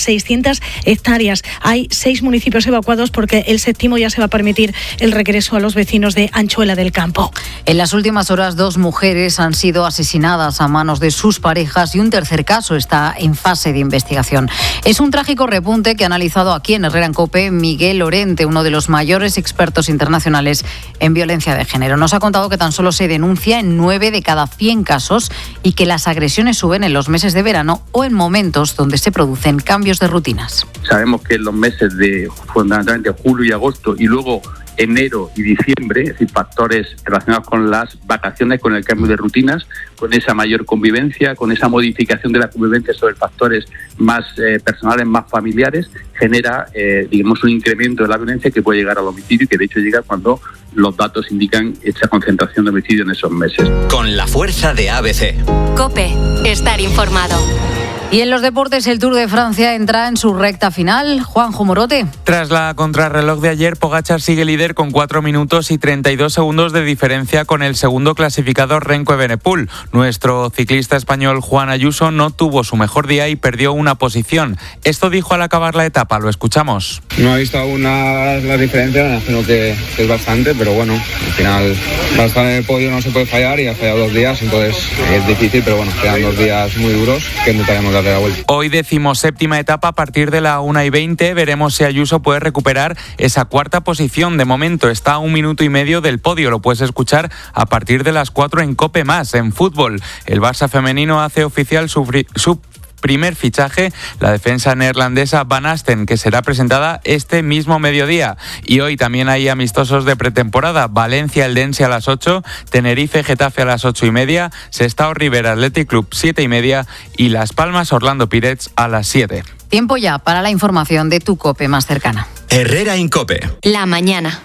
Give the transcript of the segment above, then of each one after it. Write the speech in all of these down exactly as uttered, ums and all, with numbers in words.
seiscientas hectáreas. Hay seis municipios evacuados porque el séptimo ya se va a permitir el regreso a los vecinos de Anchuela del Campo. En las últimas horas, dos mujeres han sido asesinadas a manos de sus parejas y un tercer caso está en fase de investigación. Es un trágico repunte que ha analizado aquí en Herrera en COPE Miguel Lorente, uno de los mayores expertos internacionales en violencia de género. Nos ha contado que tan solo se denuncia en nueve de cada cien casos y que las agresiones suben en los meses de verano o en momentos donde se producen cambios de rutinas. Sabemos que en los meses de fundamentalmente julio y agosto y luego enero y diciembre, es decir, factores relacionados con las vacaciones, con el cambio de rutinas, con esa mayor convivencia, con esa modificación de la convivencia sobre factores más eh, personales, más familiares, genera, eh, digamos, un incremento de la violencia que puede llegar al homicidio y que de hecho llega cuando los datos indican esa concentración de homicidio en esos meses. Con la fuerza de A B C. COPE, estar informado. Y en los deportes, el Tour de Francia entra en su recta final. Juanjo Morote. Tras la contrarreloj de ayer, Pogačar sigue líder con cuatro minutos y treinta y dos segundos de diferencia con el segundo clasificado Remco Evenepoel. Nuestro ciclista español Juan Ayuso no tuvo su mejor día y perdió una posición. Esto dijo al acabar la etapa, lo escuchamos. No he visto aún la, la diferencia, me imagino que, que es bastante, pero bueno, al final para estar en el podio no se puede fallar y ha fallado dos días, entonces es difícil, pero bueno, quedan dos días muy duros que intentaremos dar. Hoy decimoséptima etapa a partir de la una y veinte. Veremos si Ayuso puede recuperar esa cuarta posición. De momento está a un minuto y medio del podio. Lo puedes escuchar a partir de las cuatro en COPE Más. En fútbol, el Barça femenino hace oficial su, su primer fichaje, la defensa neerlandesa Van Asten, que será presentada este mismo mediodía. Y hoy también hay amistosos de pretemporada. Valencia Eldense a las ocho, Tenerife Getafe a las ocho y media, Sestao Rivera Athletic Club siete y media y Las Palmas Orlando Pirates a las siete. Tiempo ya para la información de tu COPE más cercana. Herrera en COPE. La mañana.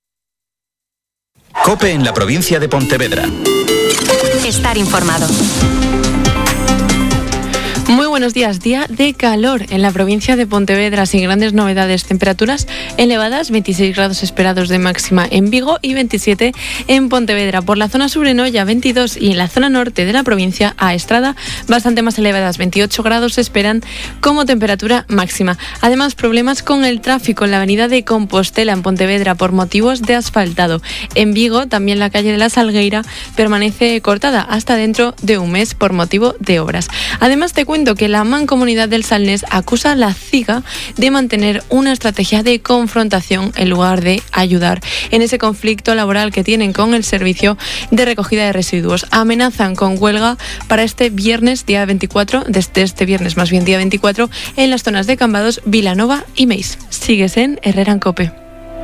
COPE en la provincia de Pontevedra. Estar informado. Muy buenos días, día de calor en la provincia de Pontevedra, sin grandes novedades, temperaturas elevadas, veintiséis grados esperados de máxima en Vigo y veintisiete en Pontevedra. Por la zona sur en Oia, veintidós, y en la zona norte de la provincia, a Estrada, bastante más elevadas, veintiocho grados se esperan como temperatura máxima. Además, problemas con el tráfico en la avenida de Compostela en Pontevedra por motivos de asfaltado. En Vigo, también la calle de la Salgueira permanece cortada hasta dentro de un mes por motivo de obras. Además, te cuento que la Mancomunidad del Salnés acusa a la CIGA de mantener una estrategia de confrontación en lugar de ayudar en ese conflicto laboral que tienen con el servicio de recogida de residuos. Amenazan con huelga para este viernes, día veinticuatro, desde este viernes más bien día veinticuatro, en las zonas de Cambados, Vilanova y Meis. Sigues en Herrera en COPE.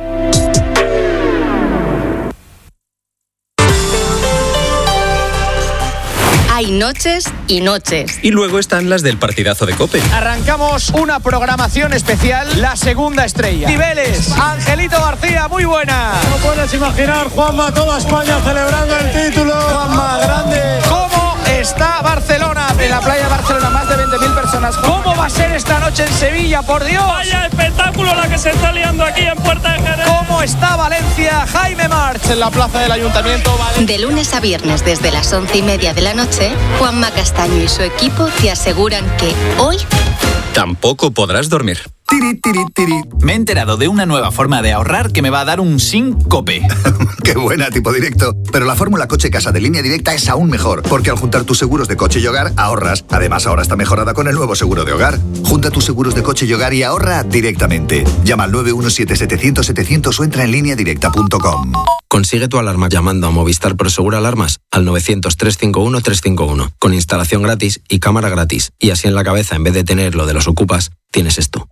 Hay noches y noches. Y luego están las del partidazo de COPE. Arrancamos una programación especial, la segunda estrella. Cibeles, Angelito García, muy buena. No puedes imaginar, Juanma, toda España celebrando el título. Juanma, grande. ¿Cómo está Barcelona? En la playa de Barcelona, más de veinte mil personas. ¿Cómo va a ser esta noche en Sevilla, por Dios? Vaya espectáculo la que se está liando aquí en Puerta de Jerez. ¿Cómo está Valencia? Jaime March en la plaza del Ayuntamiento. De lunes a viernes desde las once y media de la noche, Juanma Castaño y su equipo te aseguran que hoy tampoco podrás dormir. Tiri, tiri, tiri. Me he enterado de una nueva forma de ahorrar que me va a dar un SINCOPE. ¡Qué buena, tipo directo! Pero la fórmula Coche Casa de Línea Directa es aún mejor, porque al juntar tus seguros de coche y hogar, ahorras. Además, ahora está mejorada con el nuevo seguro de hogar. Junta tus seguros de coche y hogar y ahorra directamente. Llama al nueve uno siete setecientos setecientos o entra en línea directa punto com. Consigue tu alarma llamando a Movistar Prosegur Alarmas al novecientos, trescientos cincuenta y uno, trescientos cincuenta y uno, con instalación gratis y cámara gratis. Y así en la cabeza, en vez de tener lo de los ocupas, tienes esto.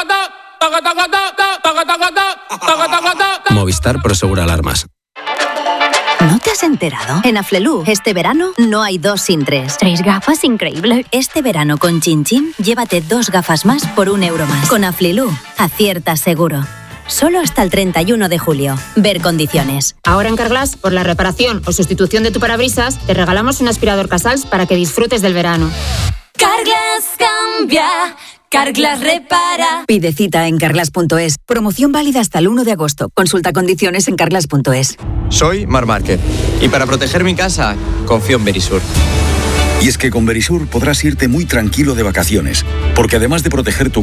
Movistar Prosegur Alarmas. ¿No te has enterado? En Aflelu, este verano no hay dos sin tres. Tres gafas, increíble. Este verano con Chin Chin, llévate dos gafas más por un euro más. Con Aflelu, acierta seguro. Solo hasta el treinta y uno de julio. Ver condiciones. Ahora en Carglass, por la reparación o sustitución de tu parabrisas, te regalamos un aspirador Casals para que disfrutes del verano. Carglass cambia, Carglass repara. Pide cita en carglass punto es. Promoción válida hasta el uno de agosto. Consulta condiciones en carglass punto es. Soy Mar Márquez y para proteger mi casa, confío en Verisur. Y es que con Verisur podrás irte muy tranquilo de vacaciones, porque además de proteger tu